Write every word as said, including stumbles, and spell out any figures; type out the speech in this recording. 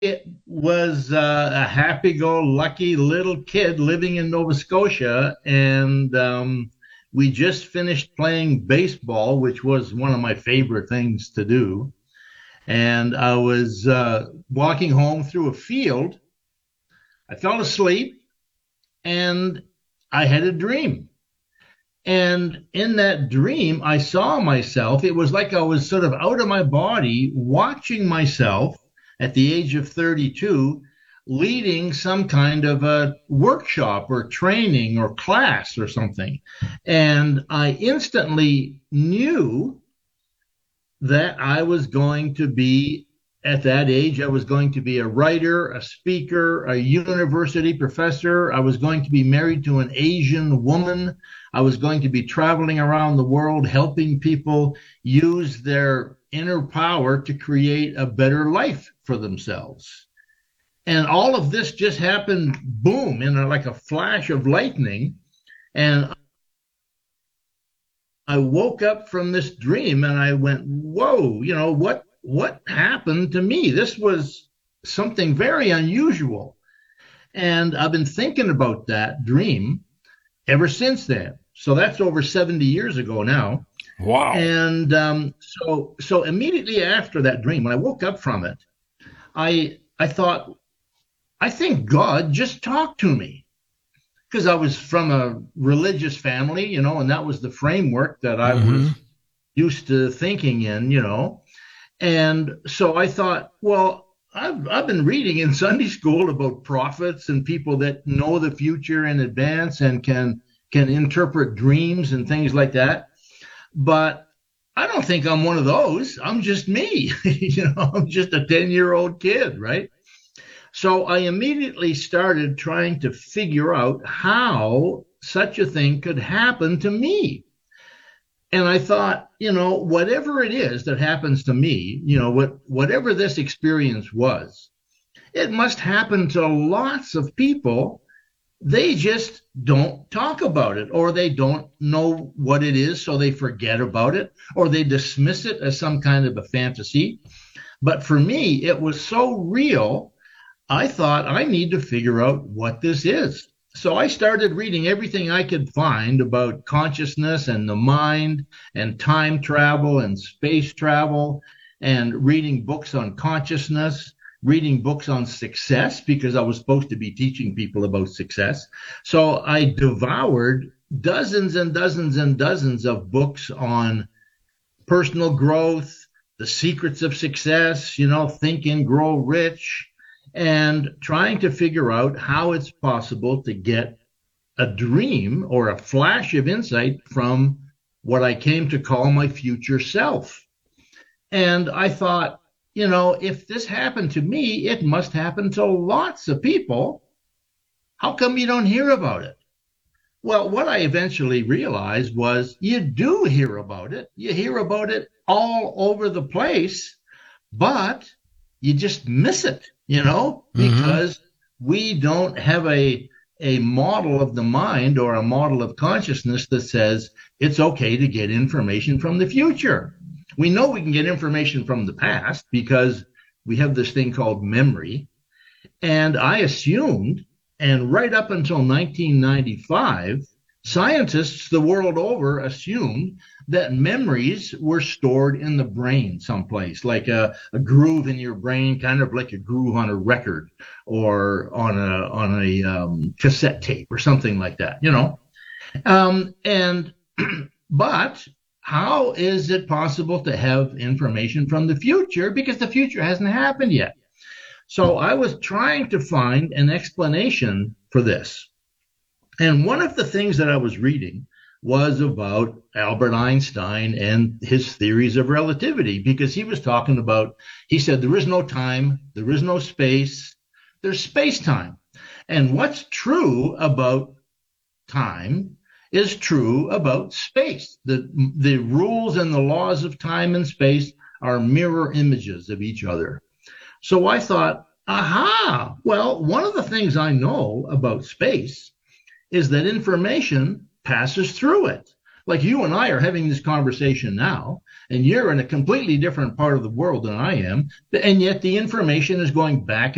was uh, a happy-go-lucky little kid living in Nova Scotia, and um, we just finished playing baseball, which was one of my favorite things to do. And I was uh, walking home through a field. I fell asleep, and I had a dream. And in that dream, I saw myself. It was like I was sort of out of my body, watching myself at the age of thirty-two, leading some kind of a workshop or training or class or something. And I instantly knew that I was going to be, at that age, I was going to be a writer, a speaker, a university professor. I was going to be married to an Asian woman. I was going to be traveling around the world helping people use their inner power to create a better life for themselves. And all of this just happened, boom, in a, like a flash of lightning. And I woke up from this dream and I went, whoa, you know, what, what happened to me? This was something very unusual. And I've been thinking about that dream ever since then. So that's over seventy years ago now. Wow. And um, so, so immediately after that dream, when I woke up from it, I, I thought, I think God just talked to me. Because I was from a religious family, you know, and that was the framework that I mm-hmm. was used to thinking in, you know. And so I thought, well, I've, I've been reading in Sunday school about prophets and people that know the future in advance and can can interpret dreams and things like that. But I don't think I'm one of those. I'm just me. you know, I'm just a ten-year-old kid, right? So I immediately started trying to figure out how such a thing could happen to me. And I thought, you know, whatever it is that happens to me, you know, what whatever this experience was, it must happen to lots of people. They just don't talk about it, or they don't know what it is, so they forget about it, or they dismiss it as some kind of a fantasy. But for me, it was so real, I thought I need to figure out what this is. So I started reading everything I could find about consciousness and the mind and time travel and space travel, and reading books on consciousness, reading books on success, because I was supposed to be teaching people about success. So I devoured dozens and dozens and dozens of books on personal growth, the secrets of success, you know, Think and Grow Rich, and trying to figure out how it's possible to get a dream or a flash of insight from what I came to call my future self. And I thought, you know, if this happened to me, it must happen to lots of people. How come you don't hear about it? Well, what I eventually realized was you do hear about it. You hear about it all over the place, but you just miss it, you know, because mm-hmm. we don't have a a model of the mind or a model of consciousness that says it's okay to get information from the future. We know we can get information from the past because we have this thing called memory. And I assumed, and right up until nineteen ninety-five, scientists the world over assumed that memories were stored in the brain someplace, like a, a groove in your brain, kind of like a groove on a record or on a on a um, cassette tape or something like that, you know. Um, and but how is it possible to have information from the future? Because the future hasn't happened yet. So I was trying to find an explanation for this. And one of the things that I was reading was about Albert Einstein and his theories of relativity, because he was talking about, he said, there is no time, there is no space, there's space-time. And what's true about time is true about space. The, the rules and the laws of time and space are mirror images of each other. So I thought, aha, well, one of the things I know about space is that information passes through it. Like you and I are having this conversation now, and you're in a completely different part of the world than I am, and yet the information is going back